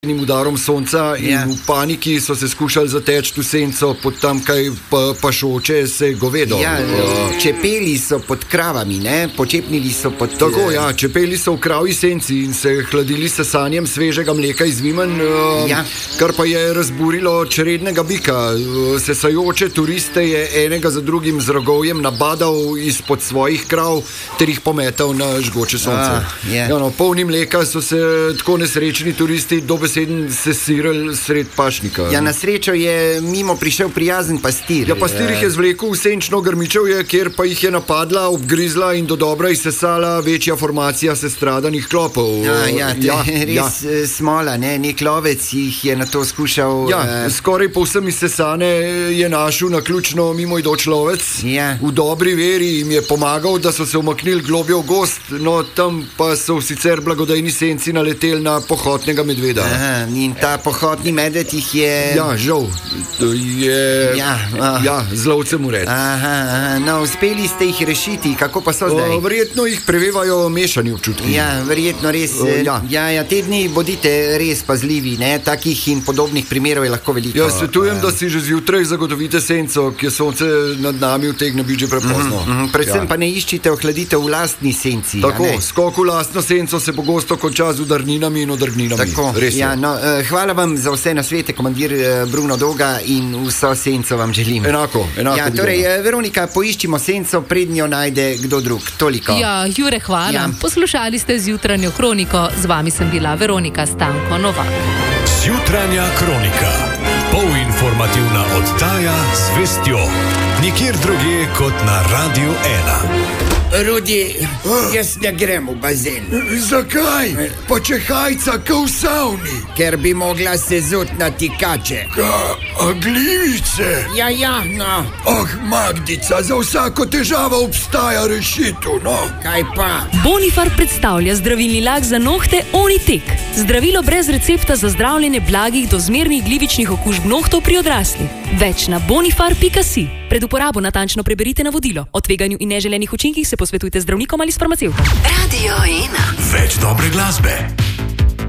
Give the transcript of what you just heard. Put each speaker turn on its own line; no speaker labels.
udarom sonca in v paniki so se skušali zateči v senco pod tamkaj pašoče se govedo.
Čepeli so pod kravami, ne? Počepnili so pod...
Tako, čepeli so v kravji senci in se hladili s sanjem svežega mleka iz vimen, kar pa je razburilo črednega bika. Sesajoče turiste je enega za drugim z rogovjem nabadal izpod svojih krav ter jih pometal na žgoče sonce. Polni mleka so se tako nesrečni turisti dobesedno sesirali sred pašnika.
Na srečo je mimo prišel prijazen pastir.
Pastir jih je zvlekel v senčno grmičevje, kjer pa jih je napadla, obgrizla in dodobra izsesala večja formacija sestradanih klopov.
Res smola, ne? Nek lovec jih je na to skušal...
Skoraj povsem izsesane je našel naključno mimoidoč lovec. V dobri veri jim je pomagal, da so se umaknili globje v gost, no tam pa so v sicer blagodejni senci naleteli na pohotnega medveda.
In ta pohotni medved jih je...
Žal. Z lovcem ured.
Uspeli ste jih rešiti, kako pa so zdaj?
Verjetno jih prevevajo mešani občutki.
Verjetno res. Te dni bodite res pazljivi, ne? Takih in podobnih primerov je lahko veliko.
Svetujem, da si že zjutraj zagotovite senco, ki sonce nad nami utegne biti že prepozno.
Predvsem pa ne iščite ohladitev v lastni senci.
Tako, skok v lastno senco se pogosto konča z udarninami in odrgninami.
Tako, hvala vam za vse nasvete, komandir Bruno Doga, in vso senco vam želim.
Enako.
Veronika, poiščimo senco, predn jo najde kdo drug. Toliko.
Jure, hvala. Poslušali ste Zjutranjo kroniko. Z vami sem bila Veronika Stanko Novak.
Zjutranja kronika. Polinformativna oddaja z vestjo. Nikjer drugje kot na Radio 1.
Rudi, jaz ne grem v bazen.
Zakaj? Pa če hajca ka v savni.
Ker bi mogla se zut na tikače.
Glivice?
No.
Magdica, za vsako težavo obstaja rešitev, no.
Kaj pa?
Bonifar predstavlja zdravilni lak za nohte Onitek. Zdravilo brez recepta za zdravljenje blagih do zmernih glivičnih okužb nohtov pri odraslih. Več na bonifar.si. Pred uporabo natančno preberite navodilo. O tveganju in neželenih učinkih se posvetujte z zdravnikom ali s farmacevtom.
Radio 1. Več dobre glasbe.